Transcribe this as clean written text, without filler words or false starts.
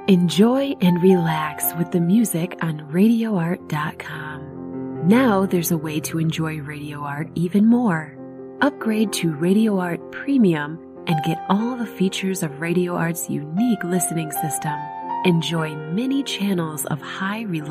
Enjoy and relax with the music on RadioArt.com. Now there's a way to enjoy Radio Art even more. Upgrade to Radio Art Premium and get all the features of Radio Art's unique listening system. Enjoy many channels of high reliability